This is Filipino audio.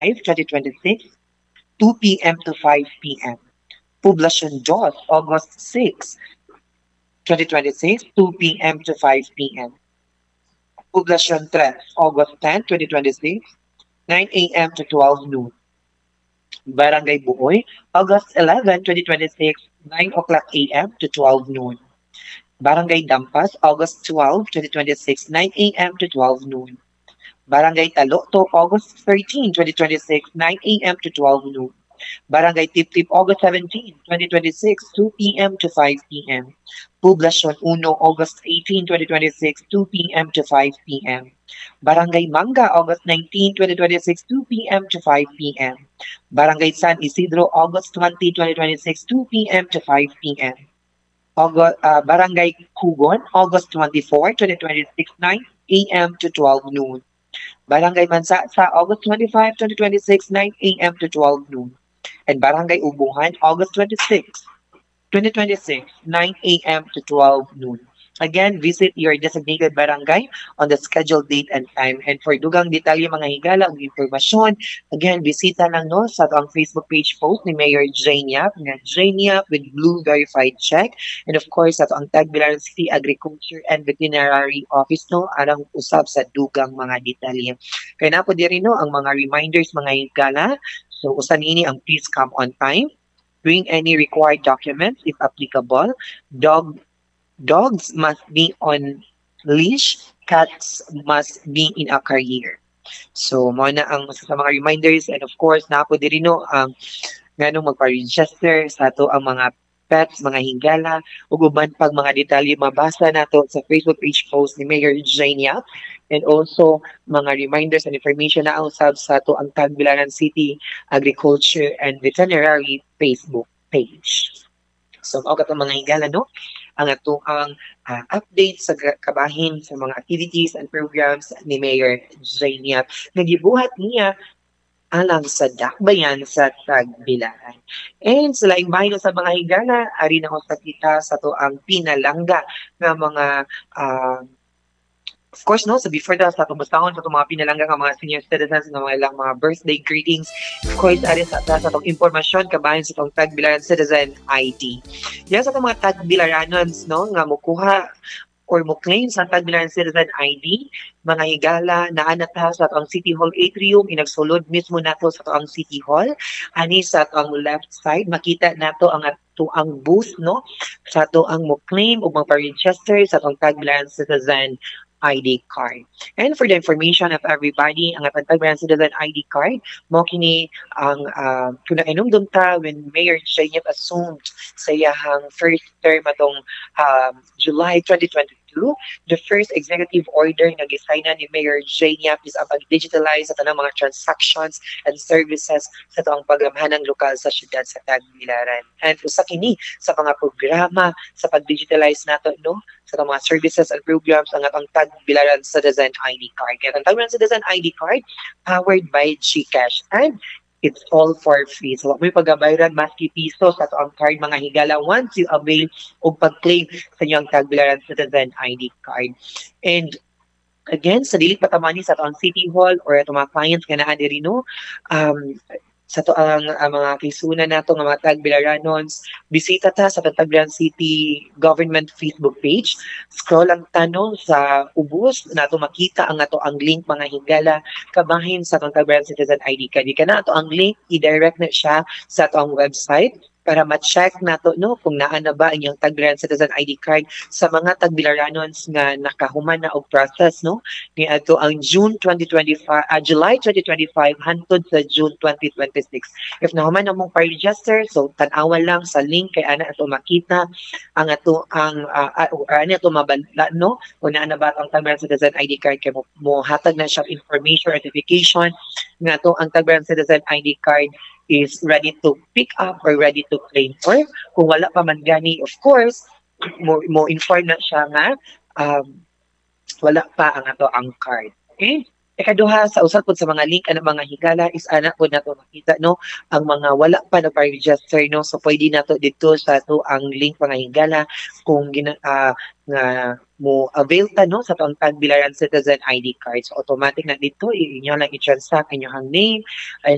2026, 2 p.m. to 5 p.m. Poblacion Dos, August 6, 2026, 2 p.m. to 5 p.m. Poblacion Tres, August 10, 2026, 9 a.m. to 12 noon. Barangay Buoy, August 11, 2026, 9 o'clock a.m. to 12 noon. Barangay Dampas, August 12, 2026, 9 a.m. to 12 noon. Barangay Taloto, August 13, 2026, 9 a.m. to 12 noon. Barangay Tiptip, August 17, 2026, 2 p.m. to 5 p.m. Poblacion Uno, August 18, 2026, 2 p.m. to 5 p.m. Barangay Manga, August 19, 2026, 2 p.m. to 5 p.m. Barangay San Isidro, August 20, 2026, 2 p.m. to 5 p.m. Barangay Kugon, August 24, 2026, 9 a.m. to 12 noon. Barangay Mansasa, August 25, 2026, 9 a.m. to 12 noon. And Barangay Ubuhan, August 26, 2026, 9 a.m. to 12 noon. Again, visit your designated barangay on the scheduled date and time. And for dugang detalye mga higala o impormasyon, again, bisita lang no sa ang Facebook page post ni Mayor Jane Yap, nga Jane Yap with Blue Verified Check. And of course, sa ang Tagbilaran City Agriculture and Veterinary Office no, arang usab sa dugang mga detalye. Kaya na po diri no, ang mga reminders mga higala. So, usan ini ang please come on time. Bring any required documents if applicable. Dog Dogs must be on leash. Cats must be in a career. So, mo na ang sa mga reminders and of course, na po diri no ang nganong magpa-register sa ato ang mga pets, mga higala, ug uban pag mga detalye mabasa nato sa Facebook page post ni Mayor Jania and also mga reminders and information na usab sa ato ang Tagbilaran City Agriculture and Veterinary Facebook page. So, mao katong mga higala no ang ato ang update sa kabahin sa mga activities and programs ni Mayor Jania. Nagibuhat niya alang sa dakbayan sa Tagbilaran. And sa laing bahin sa mga higala, ari na sa kita sa to ang pinalangga nga mga of course, no, so before that, sa tumustahon, sa mga pinalangga nga mga senior citizens, nga mga ilang mga birthday greetings, of course, ari sa itong impormasyon, kabahin sa itong Tagbilaran Citizen ID. Yan sa itong mga Tagbilaranons, no, nga mukuha or mo claim sa Tagbilaran Citizen ID, mga higala na anata sa ang City Hall atrium, inagsulod mismo nato sa ang City Hall. Ani sa ang left side, makita nato ang ato ang booth, no? Sa ato ang mo claim o magpa-register sa ang Tagbilaran Citizen ID card. And for the information of everybody, ang atong Tagbilaran Citizen ID card, mo kini ang kung nainumdum ta when Mayor Jenyep assumed sa iyahang first term atong July 2022, the first executive order na gisignan ni Mayor Jane Yap is ang pag-digitalize sa tanang mga transactions and services sa toang pagamhanang lokal sa syudad sa Tagbilaran. And usa kini sa mga programa sa pag-digitalize nato no sa mga services and programs ang atong Tagbilaran Citizen ID card. Kaya ang Tagbilaran Citizen ID card powered by GCash and it's all for free. So, may pagabayran maski piso sa to ang card mga higala once you avail o pag-claim sa inyong Tagbilaran Citizen ID card. And again, sa dili patamani sa to ang City Hall or ito mga clients nga naa diri no, sa to ang mga kaisunan nato nga mga Tagbilaranons, bisita ta sa Tagbilaran City Government Facebook page. Scroll lang tanong sa ubos nato makita ang ato ang link mga higala kabahin sa atong Tagbilaran Citizen ID card. Di ka na ato ang link, i-direct na siya sa ato ang website para ma-check nato no kung naa na ba inyong Tagbilaran Citizen ID card sa mga Tagbilaranons nga nakahuman na og process no ni ato ang July 2025 hangtod sa June 2026. If nahuman na mong pa-register, so tan-awan lang sa link kay ana ato makita ang ato ang ani ato mabantla no kung naa na ba ang Tagbilaran Citizen ID card kay mo hatag na siya information notification nga ato ang Tagbilaran Citizen ID card is ready to pick up or ready to claim. Or kung wala pa man gani, of course, mo inform na siya nga wala pa ang ato ang card. Okay? Ikaduha sa usap po sa mga link ana mga higala is ana po nato makita no ang mga wala pa na pa-register no so pwede nato dito sa to ang link mga higala kung nga mo avail ta no sa tong Tagbilaran Citizen ID card so automatic na dito inyo lang i-transact inyong name and